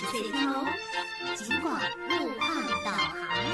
是翠天哦，尽管路况导航。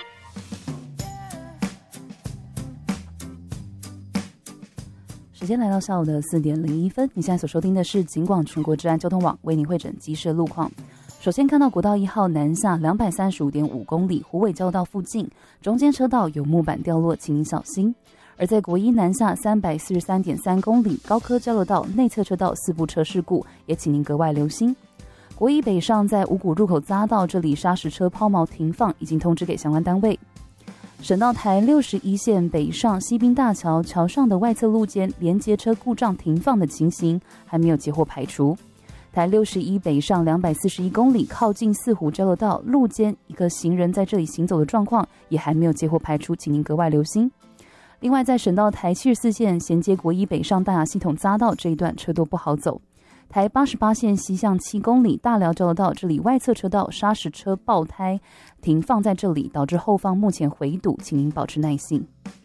时间来到下午的4点01分，你现在所收听的是警广全国治安交通网为您汇整机设路况。首先看到国道1号南下235.5公里虎尾交道附近，中间车道有木板掉落，请您小心。而在国一南下343.3公里高科交流道内侧车道4部车事故，也请您格外留心。国一北上在五股入口匝道这里砂石车抛锚停放，已经通知给相关单位。省道台61线北上西滨大桥桥上的外侧路肩连接车故障停放的情形还没有截获排除。台61北上241公里靠近四湖交流道路肩一个行人在这里行走的状况也还没有截获排除，请您格外留心。另外在省道台74线衔接国一北上大雅系统匝道这一段车多不好走。台88线西向7公里大寮交流道这里外侧车道砂石车爆胎停放在这里，导致后方目前回堵，请您保持耐性。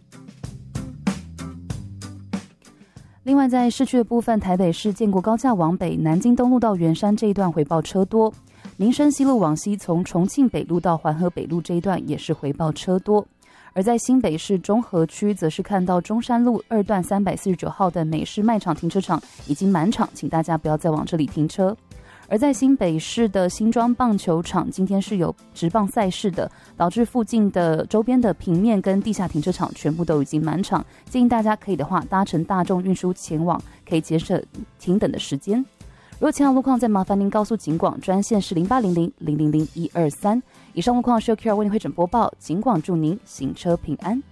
另外在市区的部分，台北市建国高架往北南京东路到圆山这一段回报车多，民生西路往西从重庆北路到环河北路这一段也是回报车多。而在新北市中和区则是看到中山路2段349号的美式卖场停车场已经满场，请大家不要再往这里停车。而在新北市的新庄棒球场今天是有职棒赛事的，导致附近的周边的平面跟地下停车场全部都已经满场，建议大家可以的话搭乘大众运输前往，可以节省停等的时间。如果其他路况再麻烦您告诉警广，专线是0800-000-123。以上路况是由 QR 为您汇整播报，警广祝您行车平安。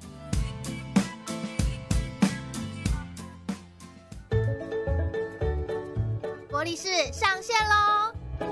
国力士上线喽！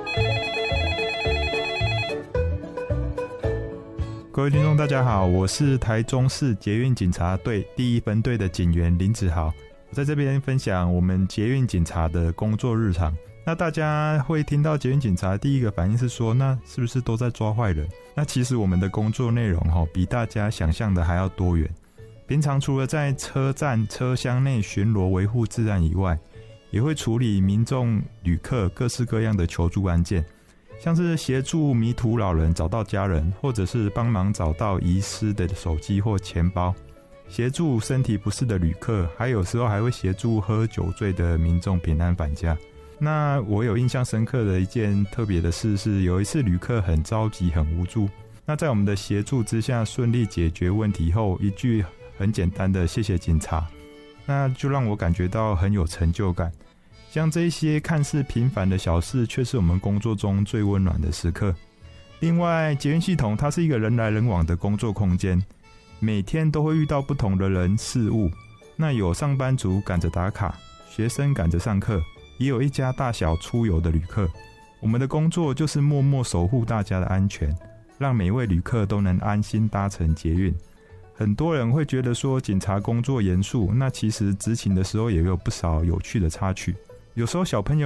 各位听众大家好，我是台中市捷运警察队第1分队的警员林子豪，我在这边分享我们捷运警察的工作日常。那大家会听到捷运警察第一个反应是说，那是不是都在抓坏人？那其实我们的工作内容比大家想象的还要多元。平常除了在车站车厢内巡逻维护治安以外，也会处理民众旅客各式各样的求助案件，像是协助迷途老人找到家人，或者是帮忙找到遗失的手机或钱包，协助身体不适的旅客，还有时候还会协助喝酒醉的民众平安返家。那我有印象深刻的一件特别的事是，有一次旅客很着急很无助，那在我们的协助之下顺利解决问题后，一句很简单的谢谢警察，那就让我感觉到很有成就感。像这些看似平凡的小事，却是我们工作中最温暖的时刻。另外，捷运系统它是一个人来人往的工作空间，每天都会遇到不同的人事物，那有上班族赶着打卡，学生赶着上课，也有一家大小出游的旅客。我们的工作就是默默守护大家的安全，让每位旅客都能安心搭乘捷运。很多人会觉得说警察工作严肃，那其实执勤的时候也有不少有趣的插曲。有时候小朋友